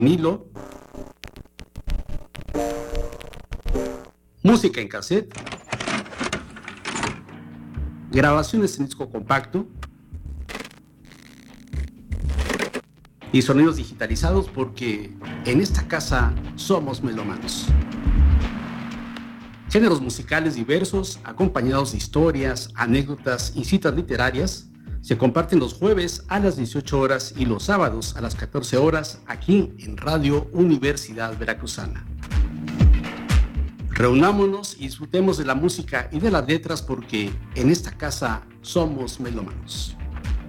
vinilo, música en cassette, grabaciones en disco compacto y sonidos digitalizados, porque en esta casa somos melómanos. Géneros musicales diversos, acompañados de historias, anécdotas y citas literarias, se comparten los jueves a las 18 horas y los sábados a las 14 horas aquí en Radio Universidad Veracruzana. Reunámonos y disfrutemos de la música y de las letras, porque en esta casa somos melómanos.